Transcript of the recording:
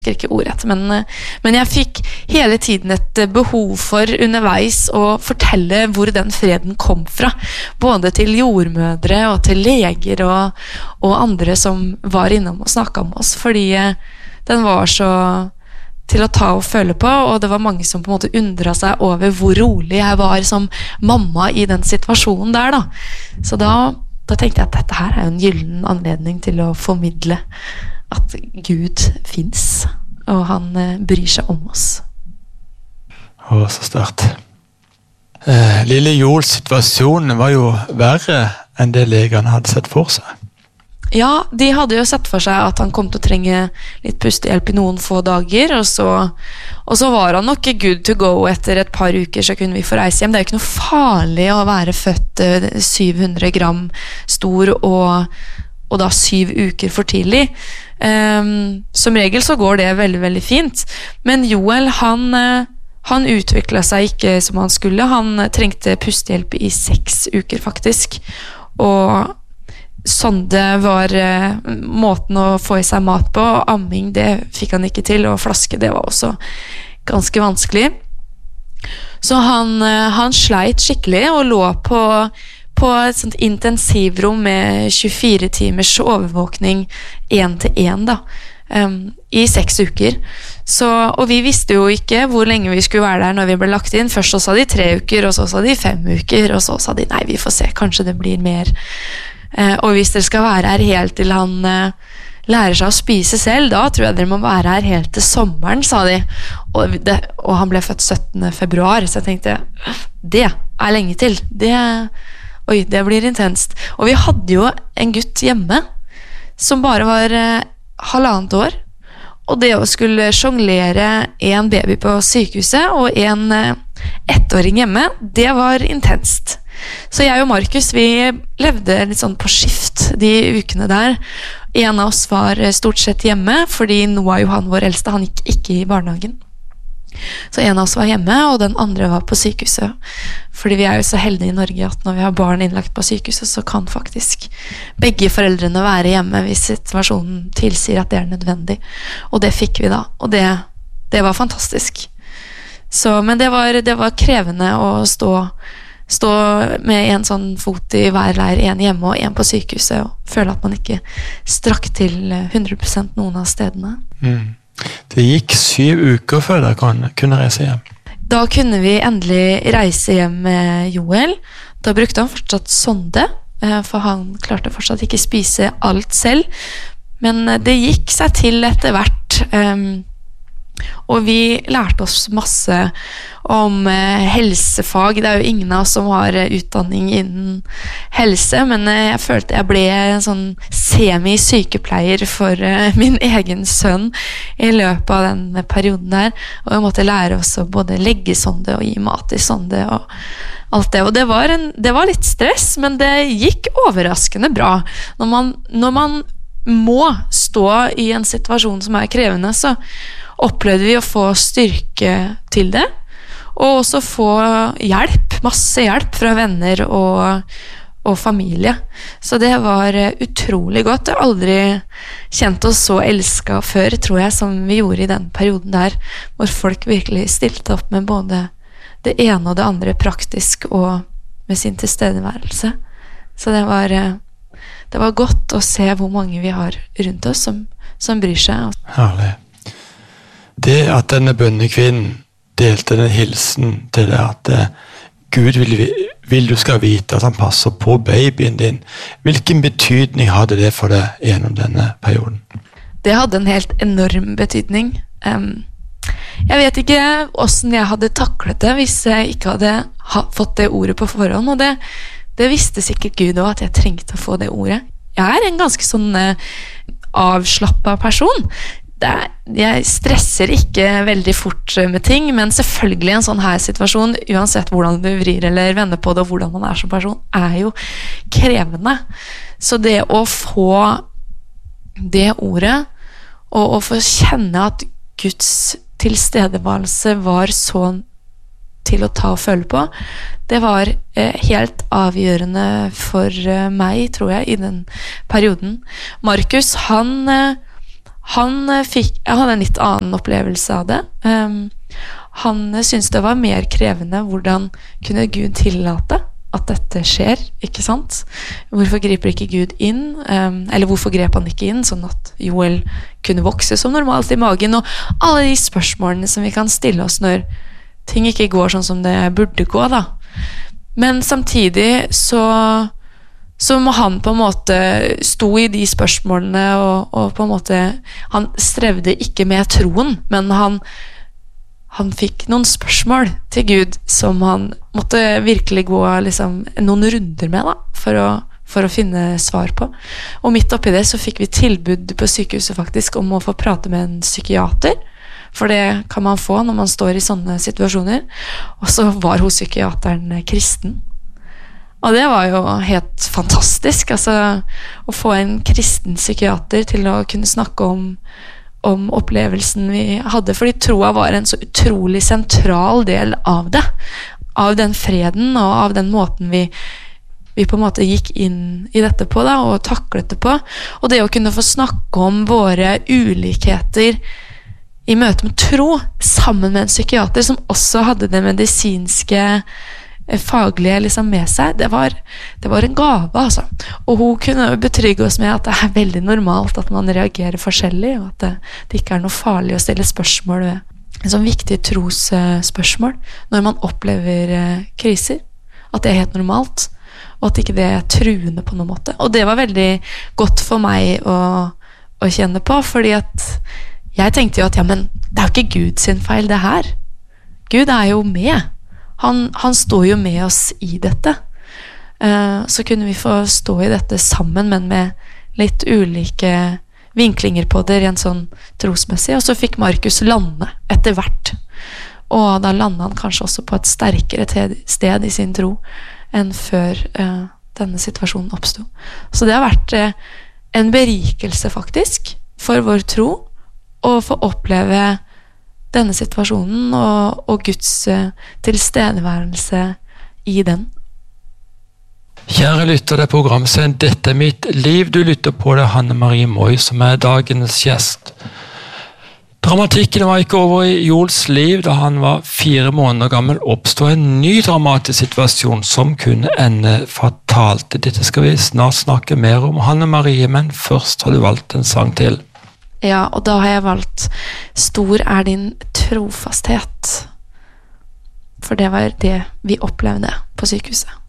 ikke ordrett, men jeg fikk hele tiden et behov for underveis å fortelle hvor den freden kom fra, både til jordmødre og til leger og andre som var innom og snakket om oss, fordi den var så til å ta og føle på, og det var mange som på en måte undret seg over hvor rolig jeg var som mamma i den situasjonen der da. Så da tenkte jeg at dette her en gyllen anledning til å formidle at Gud finnes, og han bryr seg om oss. Så start. Lille Joels situasjon var jo verre enn det legene hadde sett for seg. Ja, de hadde jo sett for seg at han kom til å trenge litt pustehjelp i noen få dager, og så var han nok good to go etter et par uker, så kunne vi få reise hjem. Det er jo ikke noe farlig å være født 700 gram stor og da 7 uker for tidlig. Som regel så går det veldig, veldig fint. Men Joel, han utviklet seg ikke som han skulle. Han trengte pustehjelp i 6 uker faktisk. Og sonde var måten å få i seg mat på. Amming, det fikk han ikke til. Og flaske, det var også ganske vanskelig. Så han sleit skikkelig og lå på et sånt intensivrom med 24 timers overvåkning 1-til-1 da, i 6 uker. Og vi visste jo ikke hvor lenge vi skulle være der når vi ble lagt inn. Først så sa de 3 uker, og så sa de 5 uker, og så sa de nei, vi får se, kanskje det blir mer. Og hvis dere skal være her helt til han lærer seg å spise selv, da tror jeg dere må være her helt til sommeren, sa de. Og han ble født 17. februar, så jeg tenkte, det lenge til. Det blir intenst. Og vi hadde jo en gutt hjemme som bare var 1,5 år, og det å skulle jonglere en baby på sykehuset og en 1-åring hjemme, det var intenst. Så jeg og Markus, vi levde litt sånn på skift de ukene der. En av oss var stort sett hjemme, fordi Noah Johan, vår eldste, han gikk ikke i barnehagen. Så en av oss var hjemme, og den andre var på sykehuset. Fordi vi jo så heldige i Norge at når vi har barn innlagt på sykehuset, så kan faktisk begge foreldrene være hjemme hvis situasjonen tilsier at det nødvendig. Og det fikk vi da, og det var fantastisk. Men det var krevende å stå med en sånn fot i hver leir, en hjemme og en på sykehuset, og føle at man ikke strakk til 100% noen av stedene. Det gikk 7 uker før dere kunne reise hjem. Da kunne vi endelig reise hjem med Joel. Da brukte han fortsatt sonde, for han klarte fortsatt ikke spise alt selv. Men det gikk seg til etter hvert. Og vi lærte oss masse om helsefag. Det jo ingen av oss som har utdanning innen helse, men jeg følte jeg ble en sånn semi-sykepleier for min egen sønn i løpet av den perioden der. Og jeg måtte lære oss å både legge sonde og gi mat i sonde og alt det. Og det var litt stress, men det gikk overraskende bra. Når man må stå i en situasjon som krevende, så opplevde vi å få styrke til det, og også få hjelp, masse hjelp fra venner og familie. Så det var utrolig godt. Jeg har aldri kjent oss så elsket før, tror jeg, som vi gjorde i den perioden der, hvor folk virkelig stilte opp med både det ene og det andre praktisk og med sin tilstedeværelse. Så det var godt å se hvor mange vi har rundt oss som bryr seg. Herlig. Det at denne bønnekvinnen delte den hilsen til deg at Gud vil du skal vite at han passer på babyen din. Hvilken betydning hadde det for deg gjennom denne perioden? Det hadde en helt enorm betydning. Jeg vet ikke hvordan jeg hadde taklet det hvis jeg ikke hadde fått det ordet på forhånd, og det visste sikkert Gud også at jeg trengte å få det ordet. Jeg en ganske sånn avslappet person. Jeg stresser ikke veldig fort med ting, men selvfølgelig en sånn her situasjon, uansett hvordan du vrir eller vender på det og hvordan man som person, jo krevende. Så det å få det ordet og å få kjenne at Guds tilstedeværelse var sånn til å ta og føle på, det var helt avgjørende for meg, tror jeg, i den perioden. Markus, Han hadde en litt annen opplevelse av det. Han syntes det var mer krevende. Hvordan kunne Gud tillate at dette skjer, ikke sant? Hvorfor griper ikke Gud inn? Eller hvorfor grep han ikke inn, sånn at Joel kunne vokse som normalt i magen? Og alle de spørsmålene som vi kan stille oss når ting ikke går sånn som det burde gå, da. Men samtidig så må han på en måte stå i de spørsmålene, og på en måte, han strevde ikke med troen, men han fikk noen spørsmål til Gud som han måtte virkelig gå liksom, noen runder med da, for å finne svar på. Og midt oppi det så fikk vi tilbud på sykehuset faktisk om å få prate med en psykiater, for det kan man få når man står i sånne situasjoner. Og så var hos psykiateren kristen. Og det var jo helt fantastisk, altså, å få en kristen psykiater til å kunne snakke om opplevelsen vi hadde, fordi troa var en så utrolig sentral del av det, av den freden og av den måten vi på en måte gikk inn i dette på da, og taklet det på, og det å kunne få snakke om våre ulikheter i møte med tro, sammen med en psykiater som også hadde det medisinske faglige liksom med seg, det var en gave, altså. Og hun kunne betrygge oss med at det veldig normalt at man reagerer forskjellig, og at det ikke noe farlig å stille spørsmål ved en sånn viktig trosspørsmål når man opplever kriser, at det helt normalt, og at ikke det truende på noen måte. Og det var veldig godt for meg å kjenne på, fordi at jeg tenkte jo at ja, men det jo ikke Gud sin feil det her. Gud jo med. Han står jo med oss i dette. Så kunne vi få stå i dette sammen, men med litt ulike vinklinger på det, rent sånn trosmessig. Og så fikk Markus lande etter hvert. Og da landet han kanskje også på et sterkere sted i sin tro enn før denne situasjonen oppstod. Så det har vært en berikelse faktisk for vår tro å få oppleve denne situasjonen og Guds tilstedeværelse i den. Kjære lytter, det programmet Dette mitt liv. Du lytter på det, Hanne Marie Moi, som dagens gjest. Dramatikken var ikke over i Joels liv. Da han var 4 måneder gammel, oppstod en ny dramatisk situasjon som kunne ende fatalt. Dette skal vi snart snakke mer om, Hanne Marie, men først har du valgt en sang til. Ja, og da har jeg valgt Stor din trofasthet. For det var det vi opplevde på sykehuset.